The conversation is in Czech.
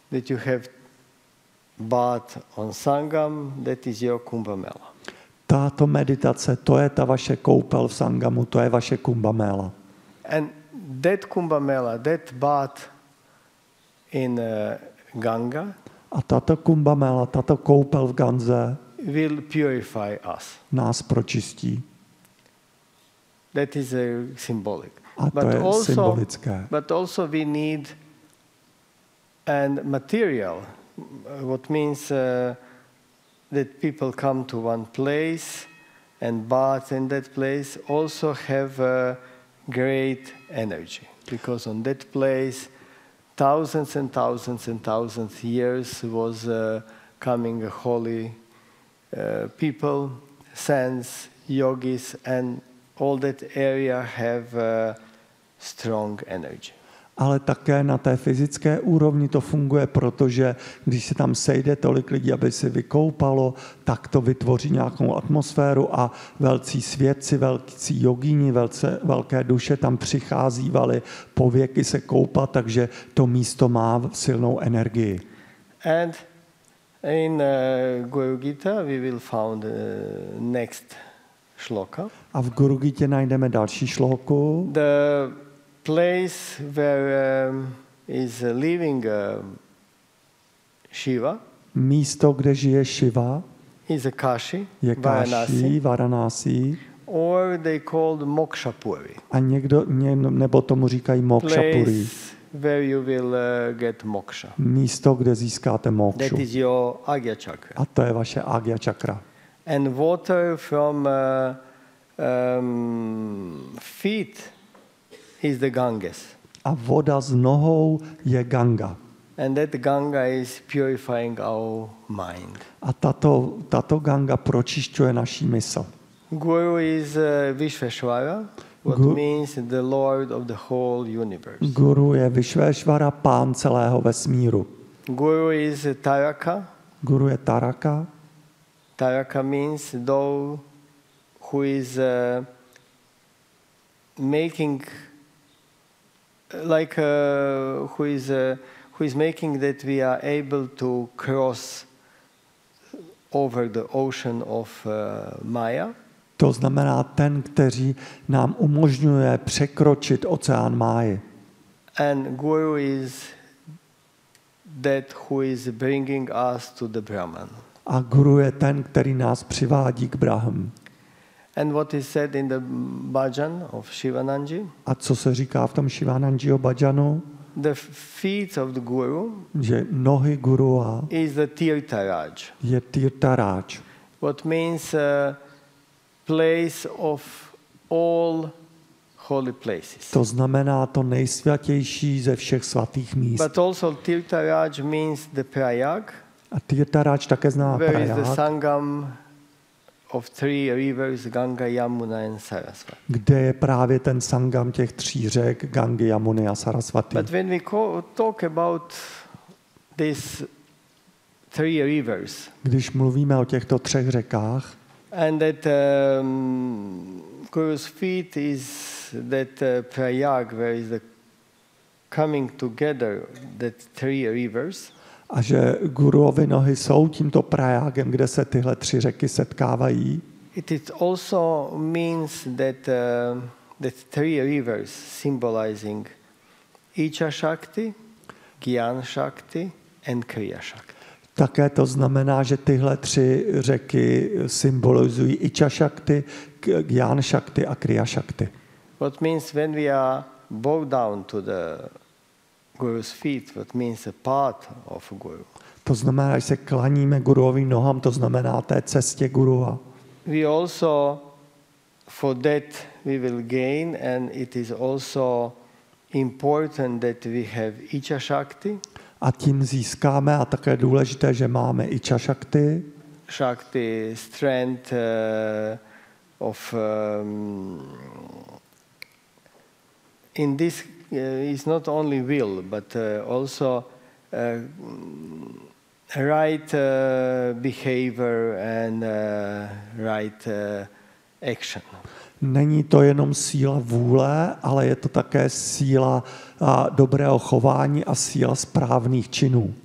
that you have bath on Sangam, that is your Kumbh Mela. Tato meditace, to je ta vaše koupel v Sangamu, to je vaše Kumbh Mela. And that Kumbh Mela, that bath in Ganga, a tato Kumbh Mela, tato koupel v Ganze will purify us. Nás pročistí. That is symbolic. A to je symbolické. But also we need and material, what means that people come to one place and bath in that place also have great energy, because on that place thousands and thousands and thousands years was coming a holy people, saints, yogis, and all that area have strong energy. Ale také na té fyzické úrovni to funguje, protože když se tam sejde tolik lidí, aby se vykoupalo, tak to vytvoří nějakou atmosféru a velcí svědci, velcí jogíni, velké duše tam přicházívali po věky se koupat, takže to místo má silnou energii. And in Guru Gita we will find next shloka. A v Guru Gitě najdeme další šlóku. The place where is living Shiva. Místo, kde žije Shiva, is a Kashi, je Kashi, Varanasi. Or they called Mokshapuri. A nebo tomu říkají Mokshapuri. Place where you will get moksha. Místo, kde získáte mokšu. That is your Agya chakra. A to je vaše Agya chakra. And water from feet is the Ganges. A voda z nohou je Ganga. And that Ganga is purifying our mind. A tato Ganga pročišťuje naší mysl. Guru is Vishveshvara, what means the Lord of the whole universe. Guru je Vishveshvara, pán celého vesmíru. Guru is Taraka. Guru je Taraka. Taraka means those who is making like who is making that we are able to cross over the ocean of Maya. To znamená ten, který nám umožňuje překročit oceán Máji. And Guru is that who is bringing us to the Brahman. A Guru je ten, který nás přivádí k Brahman. And what is said in the bhajan of Shivananji? A co se říká v tom Shivananjiho bhajanu? The feet of the Guru, že nohy Gurua is the Tirtharaj. Je Tirtharaj. What means place of all holy places. To znamená to nejsvatější ze všech svatých míst. But also Tirtharaj means the Prayag. A Tirtharaj také znamená Prayag. Prayag. Where is the Sangam of three rivers, Ganga, Yamuna and Saraswati. Kde je právě ten sangam těch tří řek, Gangy, Yamuny a Saraswati. But when we talk about these three rivers, když mluvíme o těchto třech řekách, and that Guru's feet is that Prayag, where is the coming together that three rivers. A že Guruovy nohy jsou tímto Prayagem, kde se tyhle tři řeky setkávají. It also means that three rivers symbolizing Icha Shakti, Gyan Shakti and Kriya Shakti. Také to znamená, že tyhle tři řeky symbolizují Icha Shakti, Gyan Shakti a Kriya Shakti. What means when we are bowed down to the Guru's feet, what means a path of Guru. To znamená, že se klaníme Guruovým nohám, to znamená té cestě Gurua. We also, for that we will gain, and it is also important that we have Icha Shakti. A tím získáme, a také důležité, že máme Icha Shakti. Shakti, strength of in this is not only will, but also right behavior and right action. Není to jenom síla vůle, ale je to také síla dobrého chování a síla správných činů.